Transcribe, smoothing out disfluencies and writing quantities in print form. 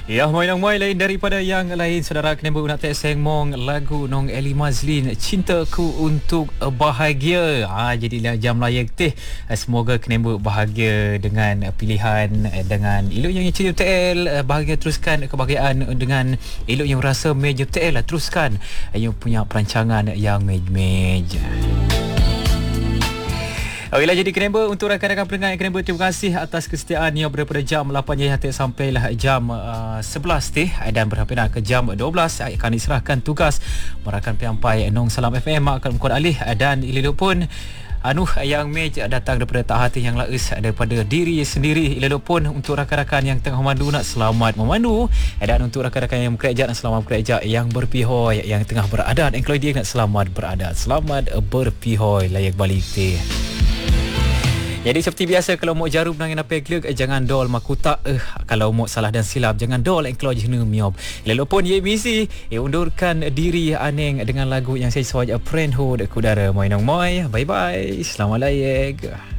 Ya, Moy lain daripada yang lain. Saudara kena nak seng mong lagu Nong Eli Mazlin, Cintaku Untuk Bahagia. Jadilah jam layak teh. Semoga kena bahagia dengan pilihan, dengan elok yang cerita TL. Bahagia teruskan kebahagiaan dengan elok yang rasa meja TL. Teruskan yang punya perancangan yang meja. Okeylah, jadi Kenember untuk rakan-rakan pendengar Kenember, terima kasih atas kesetiaan yang daripada jam 8 hingga sampailah jam 11 teh, dan berhampiran ke jam 12 akan diserahkan tugas merakan piampai Nong Salam FM akan mengkon alih, dan ililuk pun yang mej datang daripada tak hati yang laus daripada diri sendiri. Ililuk pun untuk rakan-rakan yang tengah memandu nak selamat memandu, dan untuk rakan-rakan yang bekerja nak selamat bekerja, yang berpihoi yang tengah beradat dan kalau dia nak selamat beradat, selamat berpihoi layak balik teh. Jadi seperti biasa, kalau mau jarum nangin apa klik, jangan dol makuta. Kalau mau salah dan silap, jangan dol engkau jenu miob. Lalu pun ye misi undurkan diri aneng dengan lagu yang saya suai Friendhood Kudara Moy Nong Moy. Bye bye. Selamat layak.